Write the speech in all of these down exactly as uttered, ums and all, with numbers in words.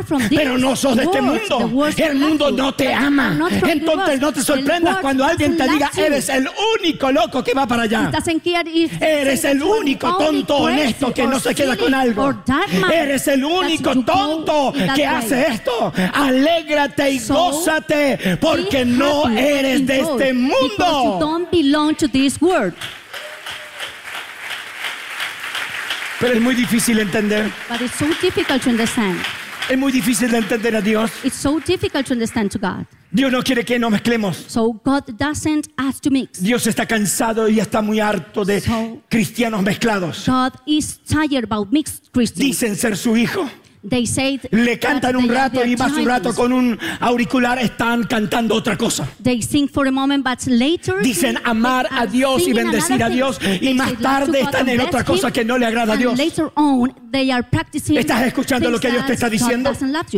pero no sos de este mundo. El mundo no te ama. Entonces no te sorprendas cuando alguien te diga, eres el único loco que va para allá. Eres el único tonto honesto que no se queda con algo. Eres el único tonto que hace esto. Alégrate y gózate porque no eres de este mundo. Pero es muy difícil entender. But it's so difficult to understand. Es muy difícil de entender a Dios. It's so difficult to understand to God. Dios no quiere que nos mezclemos. So God doesn't ask to mix. Dios está cansado y está muy harto de So cristianos mezclados. God is tired about mixed Christians. Dicen ser su hijo. They say Le cantan un rato y más un rato con un auricular están cantando otra cosa. They sing for a moment, but later Dicen amar a Dios y bendecir a Dios y más tarde están en otra cosa que no le agrada a Dios. Later on, they are practicing. ¿Estás escuchando lo que Dios te está diciendo?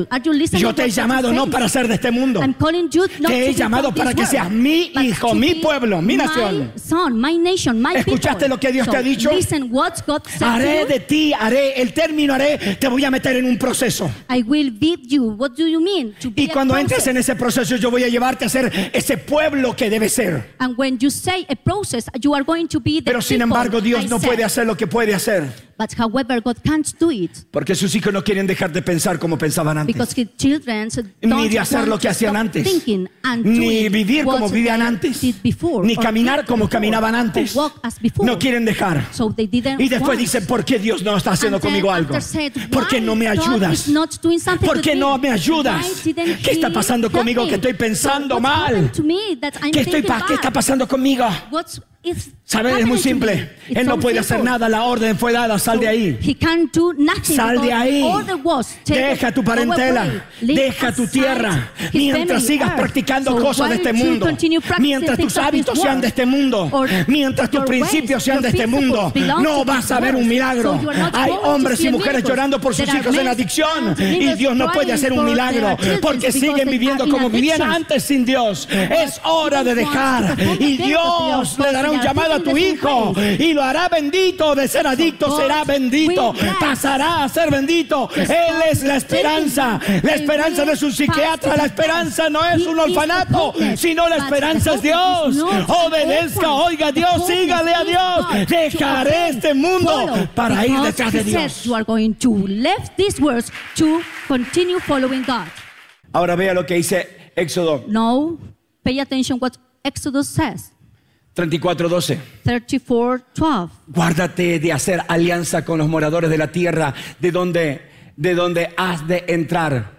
Yo te he llamado no para ser de este mundo. I'm calling you not Te he to be llamado from para this que seas world, mi but hijo, to mi be pueblo, mi nación. My son, my nation, my ¿Escuchaste people. lo que Dios So te ha dicho? Listen what God said Haré to you. de ti, haré, el término haré, te voy a meter en un proceso. I will beat you. What do you mean? To be Y cuando a entres process. en ese proceso, yo voy a llevarte a ser ese pueblo que debe ser. And when you say a process, you are going to be the Pero sin people embargo, Dios I no said. puede hacer lo que puede hacer. But however, God can't do it Porque sus hijos no quieren dejar de pensar como pensaban because antes. his children Ni don't de hacer want lo que to hacían stop antes. thinking and Ni doing vivir what como vivían they antes. did before, Ni or caminar walk como before, caminaban or antes. walk as before. No quieren dejar. So they didn't Y después want. dicen, ¿por qué Dios no está haciendo And then conmigo algo? after said, ¿Por qué why no me God ayudas? is not doing something ¿Por with qué me? no me ayudas? Why didn't ¿Qué está he pasando help conmigo me? que estoy So pensando what's mal? happened to me that I'm ¿Qué, estoy thinking pa- ¿Qué está bad? pasando conmigo? What's is ¿Sabes? Es muy happening to simple. me? It's Él no so puede hacer simple. nada. La orden fue dada. Sal So de ahí. He can't do nothing. Sal de because ahí. all the was taken Deja tu away. parentela. Leave Deja tu aside tierra. his Mientras family, sigas earth. practicando So cosas de while este you mundo. continue practicing Mientras tus things of hábitos this sean world, de este mundo. or Mientras tus your principios ways, sean your de este principles mundo. belong No to vas this a ver world. un milagro. So you are not Hay going to hombres see y a mujeres miracle. llorando por sus There are hijos en men adicción. and Y believers Dios no puede crying hacer un for milagro. their children Porque because siguen they viviendo are in como vivían addiction. antes sin Dios. Es hora de dejar. Y Dios le dará un llamado a tu hijo. Y lo hará bendito. De ser adicto será bendito. Pasará a ser bendito. Él es la esperanza. La esperanza no es un psiquiatra. La esperanza no es un orfanato. Sino la esperanza es Dios. Obedezca, oiga a Dios, sígale a Dios. Dejaré este mundo para ir detrás de Dios. You are going to leave these words to continue following God. Ahora vea lo que dice Éxodo No, pay attention what Exodus says. treinta y cuatro doce. thirty-four twelve. Guárdate de hacer alianza con los moradores de la tierra, de donde, de donde has de entrar,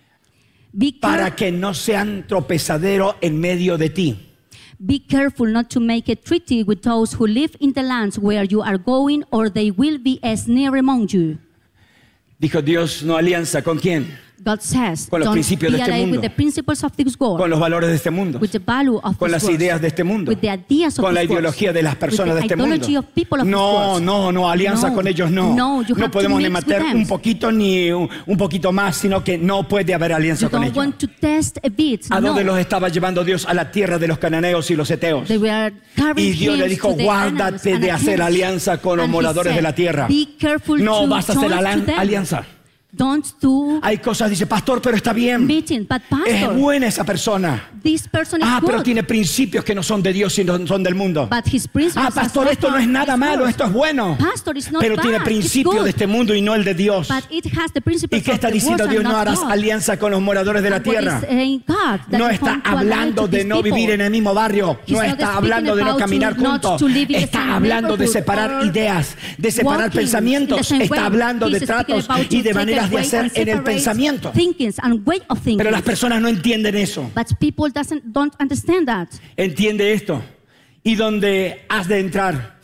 Be, para care- que no sean tropezadero en medio de ti. be careful not to make a treaty with those who live in the lands where you are going, or they will be a snare among you. Dijo Dios, no alianza, ¿con quién? God says, Con los don't principios be de este allied mundo. with the principles of this world, Con los valores de este mundo, with the value of con this las world, ideas de este mundo, with the ideas of con la this world, ideología de las personas de with the este mundo. ideology of people of this No, world. no, no, alianza No, con ellos no. no, you No have to podemos ni mix meter with them. un poquito ni un, un poquito más, sino que no puede haber alianza You con don't ellos. want to test a bit. ¿A dónde no. los estaba llevando Dios? A la tierra de los cananeos y los heteos. They were carrying Y Dios le him dijo, to the guárdate animals de and hacer animals. alianza con los And he moradores said, de la tierra. Be careful No to vas a hacer join alan- to them. alianza. Don't do Hay cosas, dice, pastor, pero está bien. meeting. But Es pastor, buena esa persona. this person is Ah, pero good. tiene principios que no son de Dios, sino son del mundo. But his principles Ah, pastor, are esto no es nada from malo, this esto es bueno. Pastor is not Pero bad, tiene it's principios good. de este mundo y no el de Dios. But it has the principles ¿Y qué of está the diciendo world Dios? and No not harás God. alianza con los moradores de la And what tierra. is saying God, that No you está want to align hablando to de these no people. vivir en el mismo barrio. He's No not está speaking hablando de no about caminar to- not juntos. to live in the Está same hablando de neighborhood separar or ideas, de separar walking in the pensamientos. same way. Está hablando de He's speaking tratos about y to de take maneras de away hacer and en el separate pensamiento. thinkings and way of thinking. Pero las personas no entienden eso. But people doesn't don't understand that. Entiende esto. Y donde has de entrar.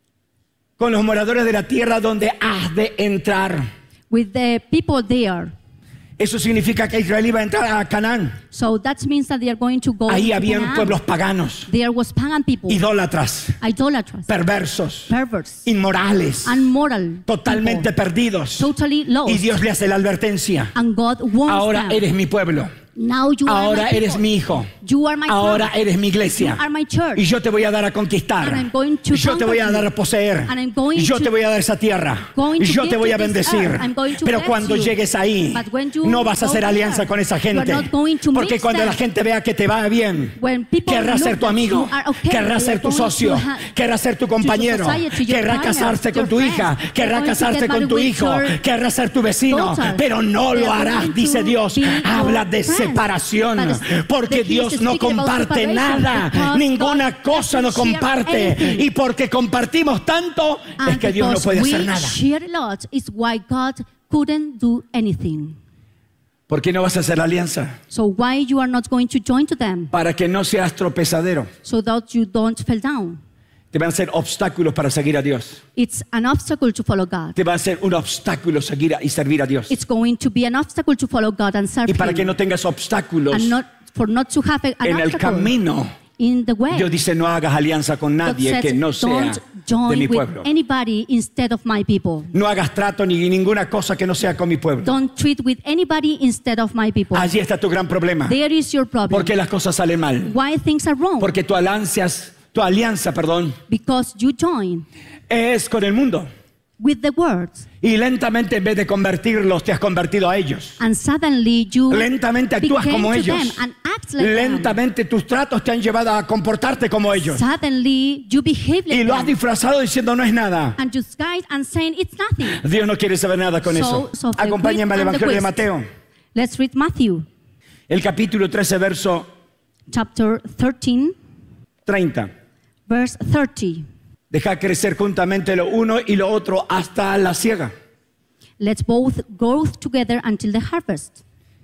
Con los moradores de la tierra donde has de entrar. With the people there. Eso significa que Israel iba a entrar a Canaán. So that means that they are going to go Ahí to habían Canaan. pueblos paganos, There was pagan people, idólatras, idolaters, perversos, perverts, inmorales, unmoral, totalmente people, perdidos. totally lost. Y Dios le hace la advertencia. And God warns Ahora them. eres mi pueblo. Now you Ahora are my eres people. mi hijo. You are my Ahora family. eres mi iglesia. You are my church. Y yo te voy a dar a conquistar. And I'm going to Y yo te voy a conquer dar a you. poseer. And I'm going Y yo to- te voy a dar esa tierra. going Y to yo give te voy to a this bendecir. earth. I'm going to Pero bless cuando you. llegues ahí, But when you no vas a go hacer alianza there, con esa you are gente. not going to Porque mix cuando them. la gente vea que te va bien, When people querrá look ser tu that amigo, you are okay, querrá they ser are tu going to socio, ha- querrá ser tu to your compañero, society, your querrá partner, casarse con your tu friends. hija, They're querrá going to casarse get con married tu with hijo, your querrá ser tu vecino, daughter. pero no They lo are harás, going dice to Dios. be your Habla de friends. separación, But porque the- Dios he's no speaking about comparte separation, nada, because ninguna God cosa no doesn't share comparte, anything. y porque compartimos tanto, es And que Dios no because puede we hacer nada. share a lot is why God couldn't do anything. ¿Por qué no vas a hacer alianza? So why you are not going to join to them? Para que no seas tropezadero. So that you don't fall down. Te van a ser obstáculos para seguir a Dios. It's an obstacle to follow God. Te va a ser un obstáculo seguir a- y servir a Dios. It's going to be an obstacle to follow God and serve Y para que Him. no tengas obstáculos And not for not to have a- an en el obstacle camino, in the way. Dios dice no hagas alianza con God nadie says, que no sea don't de join mi with pueblo. anybody instead of my people. No hagas trato ni ninguna cosa que no sea con mi pueblo. Don't treat with anybody instead of my people. Allí está tu gran problema. There is your problem. ¿Por qué las cosas salen mal? Why things are wrong? Porque tu alianza, tu alianza, perdón, Because you join es con el mundo. with the words, Y lentamente en vez de convertirlos, te has convertido a ellos. and suddenly you Lentamente actúas became como to ellos. them and act like them. Lentamente tus tratos te han llevado a comportarte como ellos. Suddenly you behave like Y lo has them. disfrazado diciendo no es nada. And you guide and saying it's nothing. Dios no quiere saber nada con So- eso. so the Acompáñenme al wheat and the Evangelio de waste. Mateo. Let's read Matthew El capítulo trece, verso chapter thirteen, treinta. verse thirty. Deja crecer juntamente lo uno y lo otro hasta la siega. Let's both grow together until the harvest.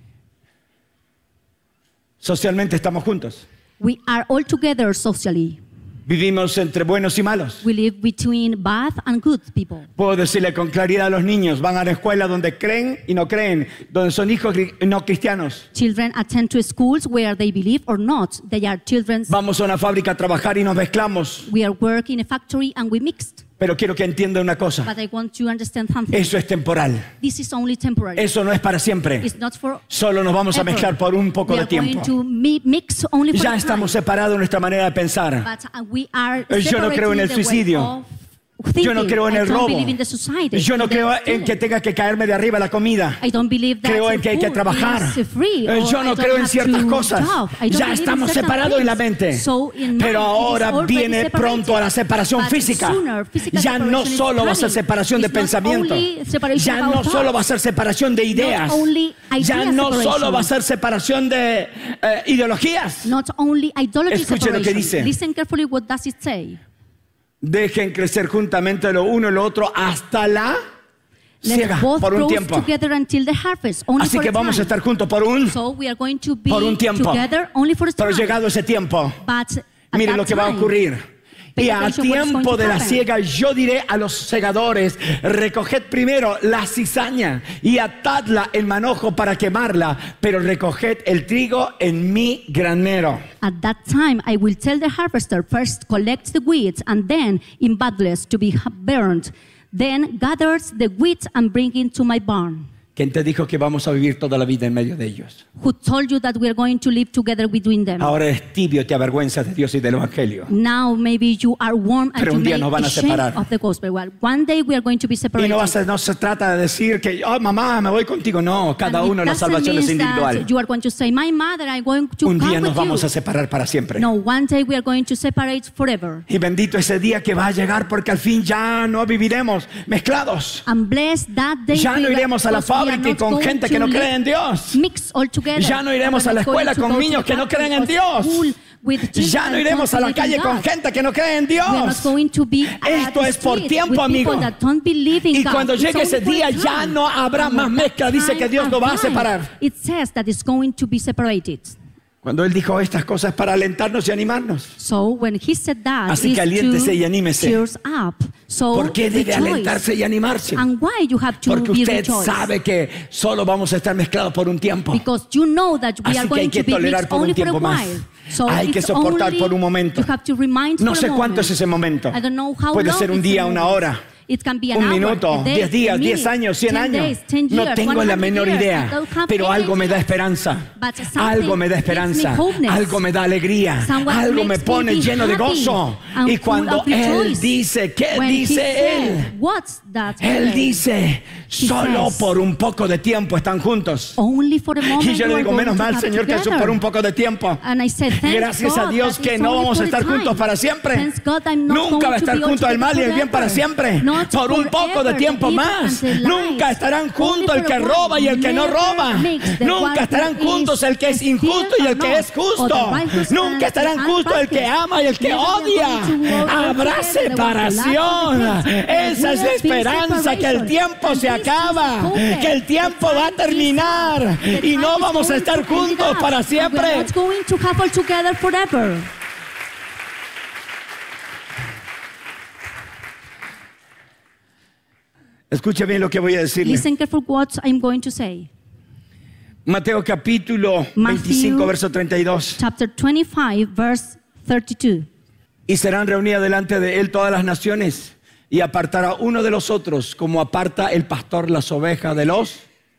Socialmente estamos juntos. We are all together socially. Vivimos entre buenos y malos. We live between bad and good people. Puedo decirle con claridad a los niños, van a la escuela donde creen y no creen, donde son hijos cri- no cristianos. Children attend to schools where they believe or not. They are children. Vamos a una fábrica a trabajar y nos mezclamos. We are working in a factory and we mixed. Pero quiero que entienda una cosa, But I want you to understand something. eso es temporal. This is only temporary. Eso no es para siempre. It's not for Solo nos vamos a ever. mezclar por un poco We de are going tiempo. to mi- mix only for Ya a estamos time. separados en nuestra manera de pensar. But uh, we are Yo no creo en el separated in the way suicidio. of Yo no thinking. creo en I el don't robo. believe in the society, Yo no in the creo en stealing. que tenga que caerme de arriba la comida. I don't believe that Creo en que hay que food trabajar. is free, Eh, or Yo I no don't creo en have ciertas to cosas. job. I don't Ya believe in estamos certain separados en la things. mente. So in Pero mind, it ahora is already viene separated. pronto a la separación But física. sooner, physical Ya no separation is solo va a ser coming. separación de It's not pensamiento. only separation Ya about no solo thoughts. va a ser separación de ideas. only idea Ya no separation. solo va a ser separación de eh, ideologías. Not only idolatry Escuche lo que separation. dice. Listen carefully what does it say. Dejen crecer juntamente lo uno y lo otro hasta la siega, Let's both por un grow tiempo. together until the harvest. Only Así for que a vamos a time. estar juntos por un, So we are going to be por un tiempo. together only for a Pero time. llegado ese tiempo, But at miren that lo que va a time, ocurrir. pay Y a attention what is going tiempo to de la happen. siega yo diré a los segadores, recoged primero la cizaña y atadla en manojo para quemarla, pero recoged el trigo en mi granero. At that time, I will tell the harvester, first collect the wheat and then in bundles to be burned. Then gather the wheat and bring it to my barn. ¿Quién te dijo que vamos a vivir toda la vida en medio de ellos? Who told you that we are going to live together between them? Ahora eres tibio, te avergüenzas de Dios y del Evangelio. Now maybe you are warm and Pero you un día make nos van a ashamed separar. of the gospel. Well, one day we are going to be Y separated. no, vas a- no se trata de decir que, oh mamá, me voy contigo. No, cada And it uno la doesn't salvación es mean that individual. you are going to say, my mother, I'm going to Un come día nos with vamos you. a separar para siempre. No, one day we are going to separate forever. Y bendito ese día que va a llegar porque al fin ya no viviremos mezclados. And bless that day. Ya no iremos a la because we are fábrica y not con going gente que to no live cree en Dios. Mix all together. Ya no iremos We a are la not going escuela to con go to niños the que no factory creen en or Dios. school with children Ya no that iremos don't a la believe in calle con God. gente que no cree en We are not Dios. going to be at Esto the es por street tiempo, with amigo. people that don't believe in Y God. cuando It's llegue only ese for a día time. ya no habrá And más when mezcla. that Dice que time Dios lo va a arrives, separar. It says that it's going to be separated. Cuando Él dijo estas cosas para alentarnos y animarnos. So when he said that, Así is que aliéntese to y anímese. cheers up. So ¿Por qué debe rejoice. alentarse y animarse? And why you have to Porque be usted rejoiced? sabe que solo vamos a estar mezclados por un tiempo. Because you know that we Así are que hay going que to be tolerar mixed por un only for a tiempo más. while. So Hay que it's soportar only- por un momento. You have to remind No for sé a cuánto moment. es ese momento. I don't know how Puede long ser un it's a día, una moment. hora. It can be an un hour, minuto, a day, diez días, a minute, diez años, cien ten años. days, ten No years, tengo la menor one hundred years. idea, I don't have pero any algo me da idea. esperanza. But something Algo me da gives me esperanza, hopeness. algo me da alegría, Someone algo me makes me pone be lleno de happy gozo. and Y full cuando of Él rejoice. dice, ¿qué When he dice said, Él? What's that? Él He dice, solo says, por un poco de tiempo están juntos. Only for a moment Y yo le you are digo, going menos to mal, have Señor, que es together. por un poco de tiempo. And I said, thanks Gracias a God Dios that que it's no only vamos a for a estar time. juntos para siempre. Thanks God I'm not Nunca va a going to estar be junto el mal y el altogether bien para forever. siempre. Not Por un poco de forever, tiempo the evil más. and the Nunca lies. estarán Only juntos el for que a while. roba y el que no Never roba. mix the Nunca one estarán who juntos is el que es injusto y el que es justo. Nunca estarán juntos el que ama y el que odia. Habrá separación. Esa es la esperanza, que el tiempo se acaba, que el tiempo va a terminar y no vamos a estar juntos para siempre. We're not going to have all together forever. Escuche bien lo que voy a decirle. Listen careful what I'm going to say. Mateo capítulo veinticinco, verso treinta y dos. Chapter twenty-five, verse thirty-two. Y serán reunidas delante de él todas las naciones, y apartará uno de los otros, como aparta el pastor las ovejas de los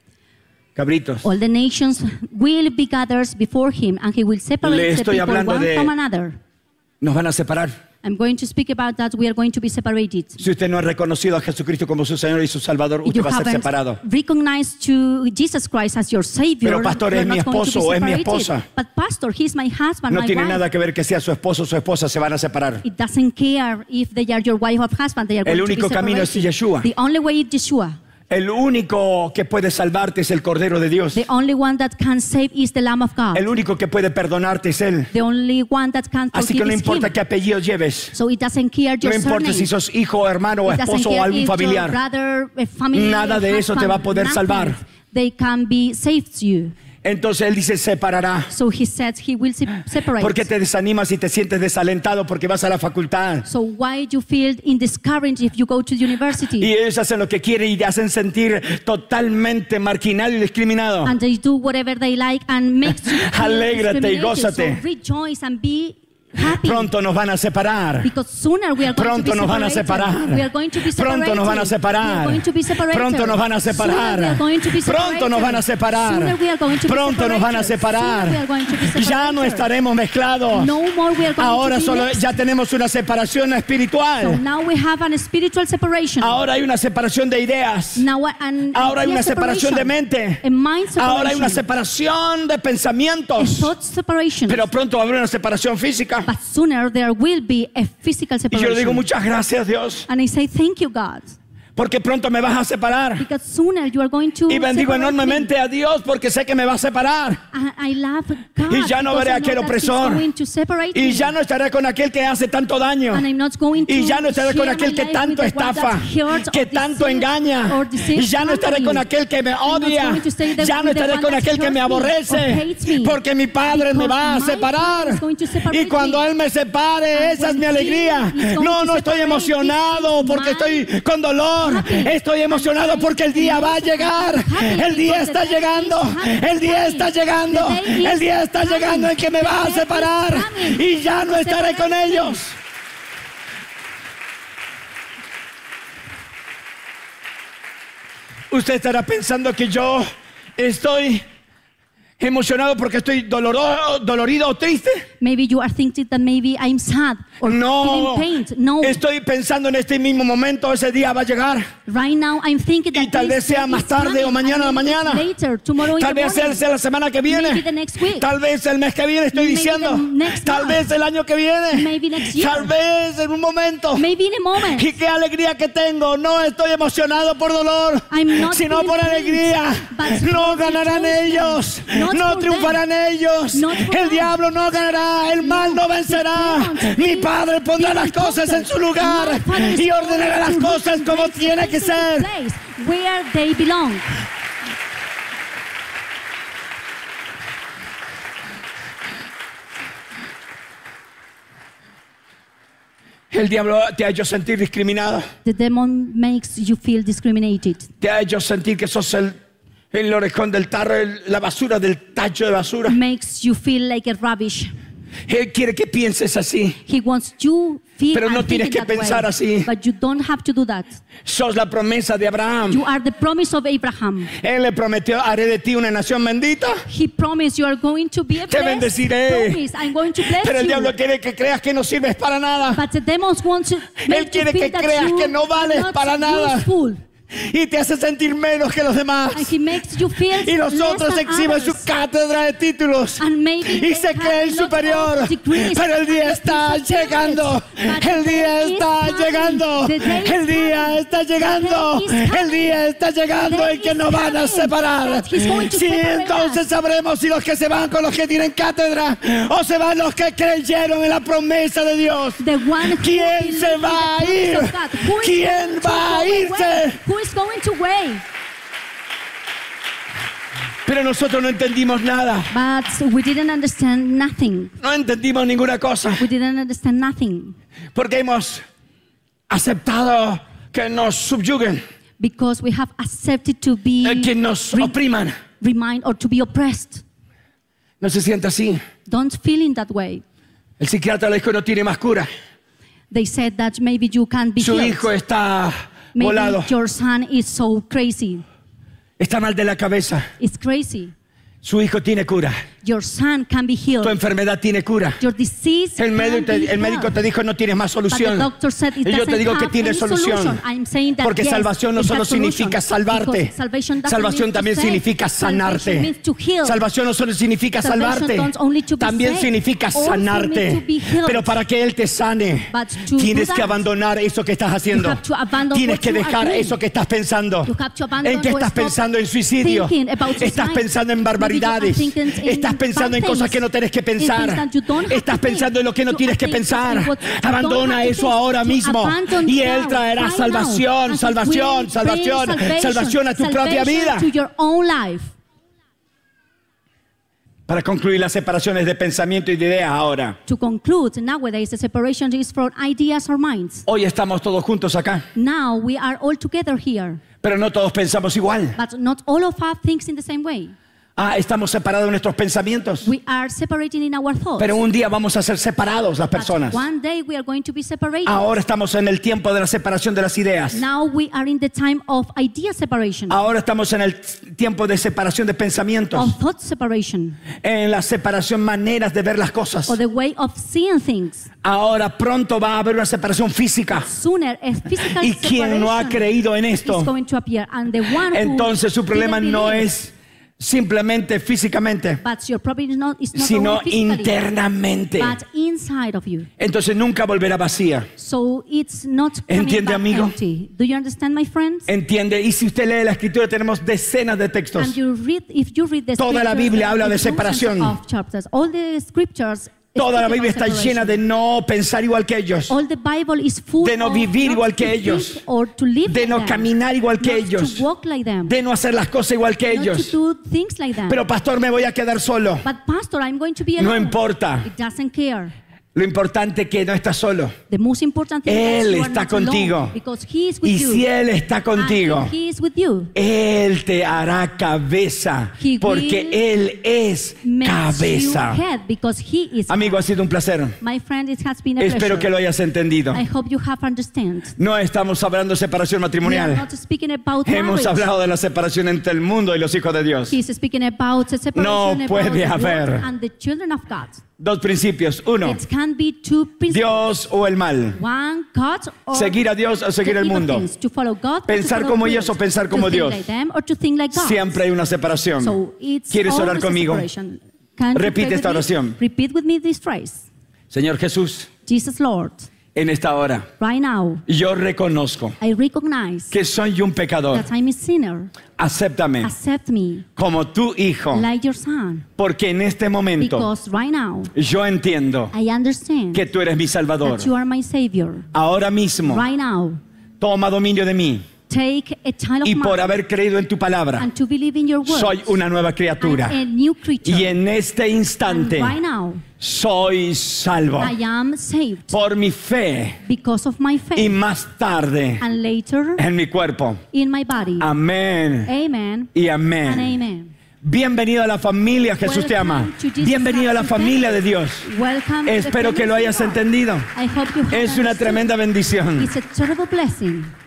cabritos. All the nations will be gathered before him, and he will Le separate the estoy people hablando one de- from another. Nos van a separar. I'm going to speak about that. We are going to be separated. Si usted no ha reconocido a Jesucristo como su Señor y su Salvador, If usted you va a ser haven't separado. recognized to Jesus Christ as your Savior, Pero, pastor, you're es mi not going to be esposo o es mi separated. esposa. But pastor, he's my husband, No my tiene wife. nada que ver que sea su esposo o su esposa, se van a separar. It doesn't care if they are your wife or husband. They are El going único to be camino es separated. Yeshua. The only way is Yeshua. El único que puede salvarte es el Cordero de Dios. The only one that can save is the Lamb of God. El único que puede perdonarte es Él. The only one that can Así que forgive no is importa Him. qué apellido lleves. So it doesn't care your No importa surname. si sos hijo, hermano o It doesn't esposo o care algún if your familiar. brother, a family, Nada de eso te va a poder husband, salvar. nothing. They can be saved you. Entonces Él dice, separará. So he said he will se- separate. ¿Por qué te desanimas y te sientes desalentado porque vas a la facultad? So why you feel in discouraged if you go to the university? Y ellos hacen lo que quieren y te hacen sentir totalmente marginado y discriminado. And they do whatever they like and makes you feel Alégrate y discriminated. gózate. So rejoice and be happy. Pronto nos van a separar. Because sooner we are going Pronto to be nos van a separated. separar. We are going to be separated. Pronto nos van a We are separar. going to be separated. Pronto nos van a Sooner we are separar. going to be Pronto nos van a separated. separar. Sooner we are going to be Pronto nos van a separated. separar. Sooner we are going to be separated. Ya no estaremos mezclados. No more we are going Ahora to be solo mixed. ya tenemos una separación So espiritual. now we have a spiritual separation. Ahora hay una separación de ideas. Now an Ahora hay idea una separación de separation. mente. A mind separation. Ahora hay una separación de A pensamientos. thought separation. Pero pronto va a haber una separación física. But sooner there will be a physical Y yo le separation. digo muchas gracias, Dios, And I say thank you, God, porque pronto me vas a separar. because sooner you are going to Y bendigo separate enormemente me. a Dios porque sé que me va a separar. And I love God Y ya no because veré I a know aquel that He's opresor. going to separate Y me. ya no estaré con aquel que hace tanto daño. And I'm not going to Y ya no estaré con share aquel my que life tanto with the one estafa, that hurts que or tanto deceives engaña. or deceives Y ya no estaré family. con aquel que me I'm not odia. going to stay there Ya no with the estaré one con that aquel que me hurts me or hates aborrece. me. Porque mi Padre me Because va a my separar. Father is going to separate Y cuando me. Él me separe, And esa es when mi He alegría. is going No, to no estoy separate, emocionado this is porque my estoy con dolor. happy. Estoy emocionado porque el día va a llegar. Happy El día because está the day llegando. is happy. El día está llegando. The day is El día está coming. llegando en que me va a The day is separar. coming. Y ya no estaré con Separate me. ellos. Usted estará pensando que yo estoy emocionado porque estoy doloro- dolorido o triste. Maybe you are thinking that maybe I'm sad or No, feeling pain. No. estoy pensando en este mismo momento, ese día va a llegar. Right now I'm thinking that Y tal this vez sea day más is tarde o coming, mañana a la and maybe it's mañana. later, tomorrow in Tal the vez morning. sea la semana que viene. Maybe the next week. Tal vez el mes que viene, estoy Maybe diciendo. the next Tal month. vez el año que viene. Maybe next year. Tal vez en un momento. Maybe in a moment. Y qué alegría que tengo. No estoy emocionado por dolor, I'm not sino feeling por pain, alegría. but No for ganarán rejoicing. ellos. Not No for triunfarán them. ellos. Not for El them. diablo no ganará. El mal no vencerá. Mi Padre pondrá las cosas en su lugar y ordenará las cosas como tiene que ser. Place where they belong. El diablo te ha hecho sentir discriminado. The demon makes you feel discriminated. Te ha hecho sentir que sos el, el orejón del tarro, el- la basura del tacho de basura. Makes you feel like a rubbish. Él quiere que pienses así. He wants you feel Pero no and tienes think que in that pensar way. así. But you don't have to do that. Sos la promesa de Abraham. You are the promise of Abraham. Él le prometió, haré de ti una nación bendita. He promised you are going to be a Te blessed. bendeciré. Promise, I'm going to bless Pero el you. diablo quiere que creas que no sirves para nada. But the demons want to Él make you quiere feel que that creas you que no vales not para nada. useful. Y te hace sentir menos que los demás. And he makes you feel Y los less otros than exhiben su others. cátedra de títulos. And maybe Y they se have creen lots superior. of degrees. Pero el día está llegando. But El the día day is está coming. llegando. The day is El día coming. está llegando. The day is El día está llegando The en que day nos is van a coming. separar. That he's going to Sí, separate entonces us. sabremos si los que se van con los que tienen cátedra o se van los que creyeron en la promesa de Dios. The one who ¿Quién believes se in va the a promise ir? of God. Who is ¿Quién going to va a go irse? away? Who is going to wait? Pero nosotros no entendimos nada. But we didn't understand nothing. No entendimos ninguna cosa. We didn't understand nothing. Porque hemos aceptado que nos subyuguen, Because we have accepted to be eh, que nos re- opriman. remind or to be oppressed. No se sienta así. Don't feel in that way. El psiquiatra le dijo no tiene más cura. They said that maybe you can't be Su healed. hijo está Maybe volado. your son is so crazy. Está mal de la cabeza. It's crazy. Su hijo tiene cura. Your son can be Tu healed. enfermedad tiene cura. Your disease El can médico, te, be el médico healed. te dijo no tienes más But the solución. doctor said it Y yo te doesn't digo que have tiene any solución. I'm saying that Porque yes, salvación no it solo has solution. significa salvarte. Because salvation doesn't Salvación mean to también save. significa Salvation sanarte. means to heal. Salvación no solo significa Salvation salvarte. don't only to be También saved, significa also sanarte. means to be healed. Pero para que Él te sane, But to tienes do que that, abandonar eso que estás haciendo. you have to abandon Tienes what que you are dejar doing. eso que estás pensando. You have to abandon ¿En qué or estás stop pensando? En suicidio. thinking about suicide. Estás pensando en barbaridades. Maybe you are thinking in Estás pensando en bad cosas things. que no tienes que In things pensar. that you don't have Estás to think. pensando en lo que no You tienes are que thinking pensar. in what you don't Abandona have to eso think. ahora To mismo. abandon Y Él now, traerá right now. salvación, And salvación, He will salvación, bring salvación a tu propia vida. To your own life. Para concluir las separaciones de pensamiento y de ideas ahora. To conclude, nowadays the separation is from ideas or minds. Hoy estamos todos juntos acá, Now we are all together here, pero no todos pensamos igual. but not all of us thinks in the same way. Ah, estamos separados de nuestros pensamientos. We are separating in our thoughts. Pero un día vamos a ser separados las But personas. one day we are going to be separated. Ahora estamos en el tiempo de la separación de las ideas. Now we are in the time of idea separation, Ahora estamos en el tiempo de separación de pensamientos. of thought separation, En la separación maneras de ver las cosas. or the way of seeing things. Ahora pronto va a haber una separación física. Sooner, a physical Y quien no ha separation creído en is esto, going to appear, and the one who entonces su problema didn't no believe, es simplemente físicamente, but your problem is not, is not sino only physically, internamente. but inside of you. Entonces nunca volverá vacía. So it's not coming ¿Entiende, back amigo? empty. Do you understand, my friends? ¿Entiende? Y si usted lee la escritura, tenemos decenas de textos. And you read, if you read the Toda la scriptures, Biblia there habla are de thousands separación. of chapters. All the scriptures Toda la speak Biblia about está llena de separation. no pensar igual que ellos, All the Bible is full de no of vivir not igual que to ellos, think or to live de like no them, caminar igual que not ellos, to walk like them, de no hacer las cosas igual que not ellos. to do things like them. Pero pastor, me voy a quedar solo. But pastor, I'm going to be No alone. importa. It doesn't care. Lo importante es que no estás solo. The most important thing is Él you are está not alone, contigo. because he is with Y you. si Él está contigo, And if he is with you, Él te hará cabeza, He porque will Él es makes cabeza. you head because he is Amigo, ha head. sido un placer. My friend, it has been a Espero pleasure. que lo hayas entendido. I hope you have understand. No estamos hablando de separación We are matrimonial. not speaking about Hemos marriage. hablado de la separación entre el mundo y los hijos de Dios. He's speaking about a separation No about puede the world haber. and the children of God. Dos principios. Uno, It can be two principles. Dios o el mal. One, God or Seguir a Dios o seguir the el evil mundo. things. To follow God or Pensar to follow como the ellos o world. pensar To como think Dios. like them or to think like God. Siempre hay una separación. So it's ¿Quieres orar always a conmigo? separation. Can you Repite pray esta with me? oración. Repeat with me this phrase. Señor Jesús, Jesus Lord, en esta hora right now yo reconozco I recognize que soy un pecador. that I'm a sinner. Acéptame Accept me como tu hijo, like your son. porque en este momento Because right now yo entiendo I understand que tú eres mi Salvador. that you are my Savior. Ahora mismo Right now, toma dominio de mí take a child of y por mine haber creído en tu palabra and to believe in your word. soy una nueva I'm criatura. a new creature. Y en este And instante right now, soy salvo I am saved por mi fe because of my y faith. más tarde And later, en mi cuerpo. in my body. Amén Amen y and amén. amen. Bienvenido a la familia, Jesús te ama. Bienvenido a la familia de Dios. Espero que lo hayas entendido. Es una tremenda bendición. It's a terrible blessing.